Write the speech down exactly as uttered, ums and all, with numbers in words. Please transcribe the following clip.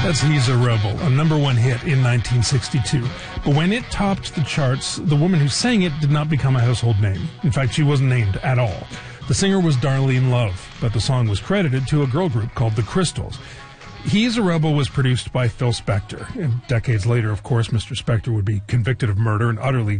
That's He's a Rebel, a number one hit in nineteen sixty-two. But when it topped the charts, the woman who sang it did not become a household name. In fact, she wasn't named at all. The singer was Darlene Love, but the song was credited to a girl group called the Crystals. He's a Rebel was produced by Phil Spector. And decades later, of course, Mister Spector would be convicted of murder and utterly